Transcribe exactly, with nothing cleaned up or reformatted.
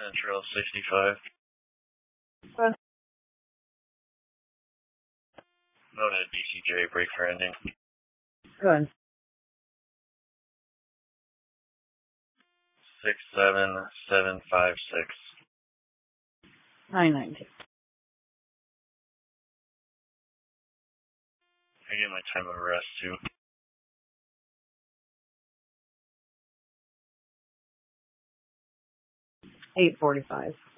Trail sixty-five. Good. Noted B C J, brake for ending. Good. six seven seven five six. nine nine two. I get my time of arrest too. eight forty-five.